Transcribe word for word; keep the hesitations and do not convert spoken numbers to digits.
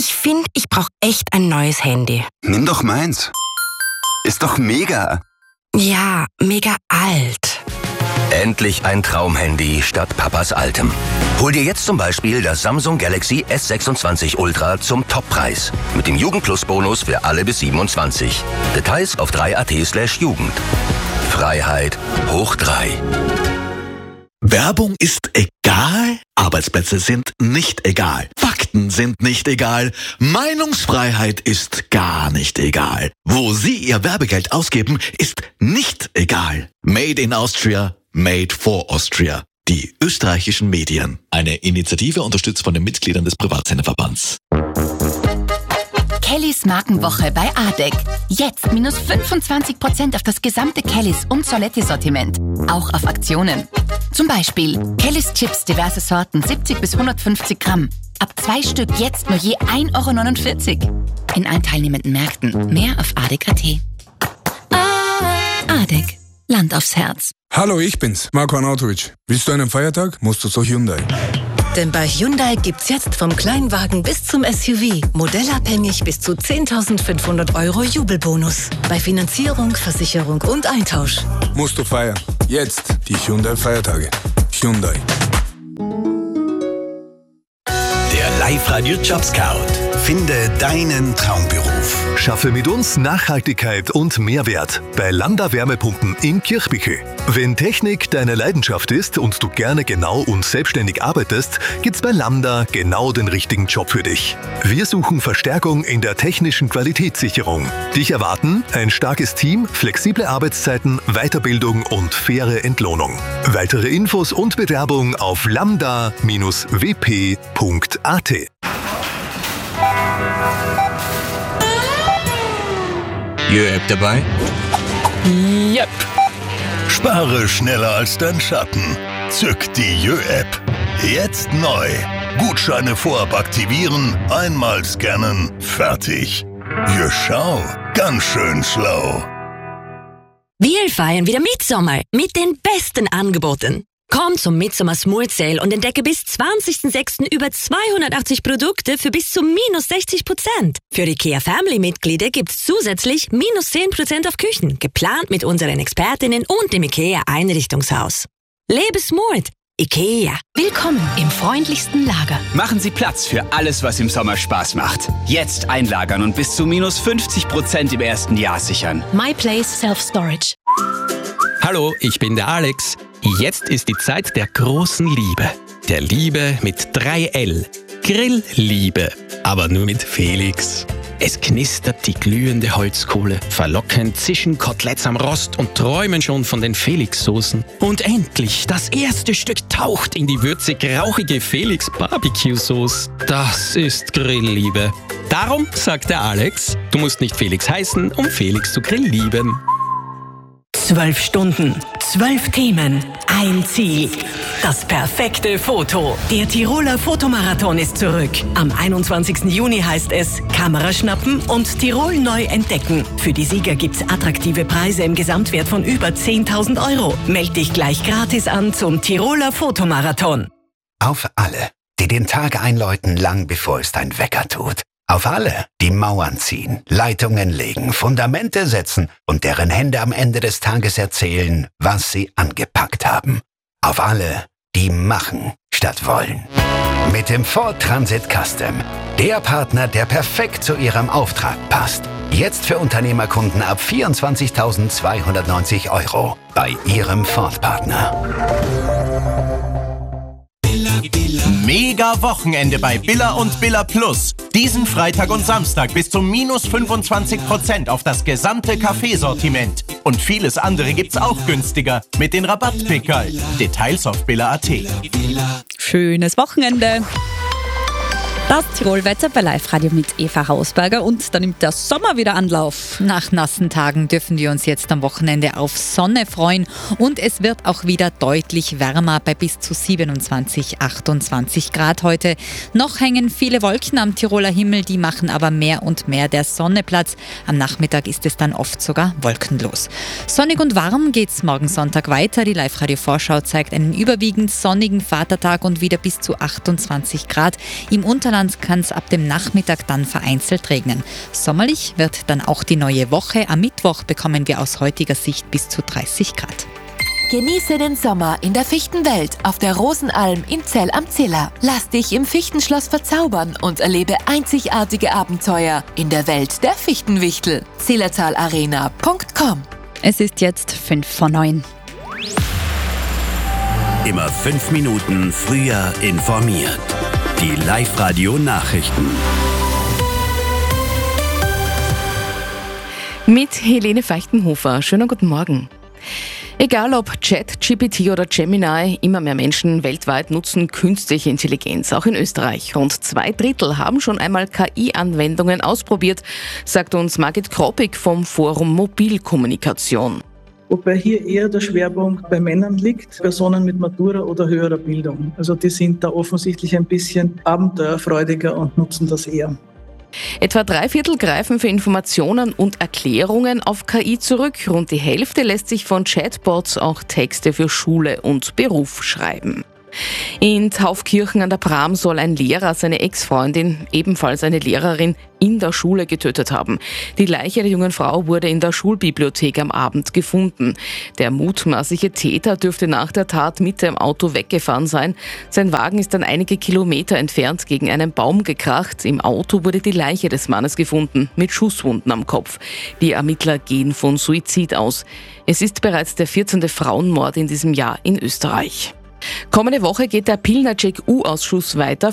Ich finde, ich brauche echt ein neues Handy. Nimm doch meins. Ist doch mega. Ja, mega alt. Endlich ein Traumhandy statt Papas altem. Hol dir jetzt zum Beispiel das Samsung Galaxy S sechsundzwanzig Ultra zum Toppreis. Mit dem Jugendplus-Bonus für alle bis siebenundzwanzig. Details auf drei punkt at slash Jugend. Freiheit hoch drei. Werbung ist egal, Arbeitsplätze sind nicht egal, Fakten sind nicht egal, Meinungsfreiheit ist gar nicht egal. Wo Sie Ihr Werbegeld ausgeben, ist nicht egal. Made in Austria, made for Austria. Die österreichischen Medien. Eine Initiative unterstützt von den Mitgliedern des Privatsenderverbands. Kellys Markenwoche bei A D E C. Jetzt minus fünfundzwanzig Prozent auf das gesamte Kellys und Soletti-Sortiment. Auch auf Aktionen. Zum Beispiel Kellys Chips, diverse Sorten, siebzig bis hundertfünfzig Gramm. Ab zwei Stück jetzt nur je ein Euro neunundvierzig. In allen teilnehmenden Märkten. Mehr auf A D E C punkt at. A D E C. Land aufs Herz. Hallo, ich bin's, Marco Arnautovic. Willst du einen Feiertag? Musst du zu Hyundai. Denn bei Hyundai gibt's jetzt vom Kleinwagen bis zum S U V modellabhängig bis zu zehntausendfünfhundert Euro Jubelbonus. Bei Finanzierung, Versicherung und Eintausch. Musst du feiern. Jetzt die Hyundai-Feiertage. Hyundai. Der Live-Radio Job Scout. Finde deinen Traumberuf. Schaffe mit uns Nachhaltigkeit und Mehrwert bei Landa Wärmepumpen in Kirchbichel. Wenn Technik deine Leidenschaft ist und du gerne genau und selbstständig arbeitest, gibt's bei Landa genau den richtigen Job für dich. Wir suchen Verstärkung in der technischen Qualitätssicherung. Dich erwarten ein starkes Team, flexible Arbeitszeiten, Weiterbildung und faire Entlohnung. Weitere Infos und Bewerbung auf lambda Bindestrich w p punkt a t. Jö-App dabei? Yep. Spare schneller als dein Schatten. Zück die Jö-App. Jetzt neu. Gutscheine vorab aktivieren, einmal scannen, fertig. Jö, schau, ganz schön schlau. Wir feiern wieder Mitsommer mit den besten Angeboten. Komm zum Midsommer Smooth Sale und entdecke bis zwanzigsten sechsten über zweihundertachtzig Produkte für bis zu minus sechzig Prozent. Für IKEA Family-Mitglieder gibt's zusätzlich minus zehn Prozent auf Küchen, geplant mit unseren Expertinnen und dem IKEA Einrichtungshaus. Lebe smooth. IKEA. Willkommen im freundlichsten Lager. Machen Sie Platz für alles, was im Sommer Spaß macht. Jetzt einlagern und bis zu minus fünfzig Prozent im ersten Jahr sichern. MyPlace Self-Storage. Hallo, ich bin der Alex. Jetzt ist die Zeit der großen Liebe. Der Liebe mit drei L. Grillliebe. Aber nur mit Felix. Es knistert die glühende Holzkohle. Verlockend zischen Koteletts am Rost und träumen schon von den Felix-Soßen. Und endlich, das erste Stück taucht in die würzig-rauchige Felix-Barbecue-Sauce. Das ist Grillliebe. Darum sagt der Alex, du musst nicht Felix heißen, um Felix zu grilllieben. Zwölf Stunden, zwölf Themen, ein Ziel. Das perfekte Foto. Der Tiroler Fotomarathon ist zurück. Am einundzwanzigsten Juni heißt es Kamera schnappen und Tirol neu entdecken. Für die Sieger gibt's attraktive Preise im Gesamtwert von über zehntausend Euro. Meld dich gleich gratis an zum Tiroler Fotomarathon. Auf alle, die den Tag einläuten, lang bevor es dein Wecker tut. Auf alle, die Mauern ziehen, Leitungen legen, Fundamente setzen und deren Hände am Ende des Tages erzählen, was sie angepackt haben. Auf alle, die machen statt wollen. Mit dem Ford Transit Custom. Der Partner, der perfekt zu Ihrem Auftrag passt. Jetzt für Unternehmerkunden ab vierundzwanzigtausendzweihundertneunzig Euro bei Ihrem Ford-Partner. Mega Wochenende bei Billa und Billa Plus. Diesen Freitag und Samstag bis zu minus fünfundzwanzig Prozent auf das gesamte Kaffeesortiment. Und vieles andere gibt's auch günstiger mit den Rabattpickerl. Details auf billa punkt at. Schönes Wochenende. Das Tirolwetter bei Live-Radio mit Eva Hausberger und dann nimmt der Sommer wieder Anlauf. Nach nassen Tagen dürfen wir uns jetzt am Wochenende auf Sonne freuen und es wird auch wieder deutlich wärmer bei bis zu siebenundzwanzig, achtundzwanzig Grad heute. Noch hängen viele Wolken am Tiroler Himmel, die machen aber mehr und mehr der Sonne Platz. Am Nachmittag ist es dann oft sogar wolkenlos. Sonnig und warm geht's morgen Sonntag weiter. Die Live-Radio-Vorschau zeigt einen überwiegend sonnigen Vatertag und wieder bis zu achtundzwanzig Grad. Im Unterland Tiefland kann es ab dem Nachmittag dann vereinzelt regnen. Sommerlich wird dann auch die neue Woche. Am Mittwoch bekommen wir aus heutiger Sicht bis zu dreißig Grad. Genieße den Sommer in der Fichtenwelt auf der Rosenalm in Zell am Ziller. Lass dich im Fichtenschloss verzaubern und erlebe einzigartige Abenteuer in der Welt der Fichtenwichtel. zillertalarena punkt com. Es ist jetzt fünf vor neun. Immer fünf Minuten früher informiert. Die Live-Radio-Nachrichten. Mit Helene Feichtenhofer. Schönen guten Morgen. Egal ob ChatGPT oder Gemini, immer mehr Menschen weltweit nutzen künstliche Intelligenz, auch in Österreich. Rund zwei Drittel haben schon einmal K I-Anwendungen ausprobiert, sagt uns Margit Kroppig vom Forum Mobilkommunikation. Wobei hier eher der Schwerpunkt bei Männern liegt, Personen mit Matura oder höherer Bildung. Also die sind da offensichtlich ein bisschen abenteuerfreudiger und nutzen das eher. Etwa drei Viertel greifen für Informationen und Erklärungen auf K I zurück. Rund die Hälfte lässt sich von Chatbots auch Texte für Schule und Beruf schreiben. In Taufkirchen an der Bram soll ein Lehrer seine Ex-Freundin, ebenfalls eine Lehrerin, in der Schule getötet haben. Die Leiche der jungen Frau wurde in der Schulbibliothek am Abend gefunden. Der mutmaßliche Täter dürfte nach der Tat mit dem Auto weggefahren sein. Sein Wagen ist dann einige Kilometer entfernt gegen einen Baum gekracht. Im Auto wurde die Leiche des Mannes gefunden, mit Schusswunden am Kopf. Die Ermittler gehen von Suizid aus. Es ist bereits der vierzehnte Frauenmord in diesem Jahr in Österreich. Kommende Woche geht der Pilnacek-U-Ausschuss weiter.